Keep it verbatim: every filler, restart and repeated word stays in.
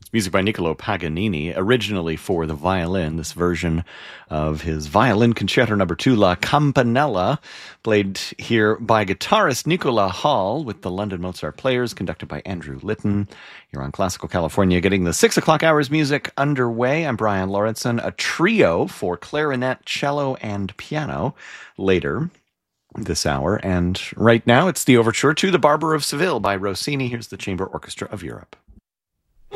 Music by Niccolo Paganini, originally for the violin. This version of his Violin Concerto Number Two, La Campanella, played here by guitarist Nicola Hall with the London Mozart Players, conducted by Andrew Litton. You're on Classical California, getting the six o'clock hours music underway. I'm Brian Lauritsen. A trio for clarinet, cello, and piano later this hour. And right now, it's the overture to The Barber of Seville by Rossini. Here's the Chamber Orchestra of Europe.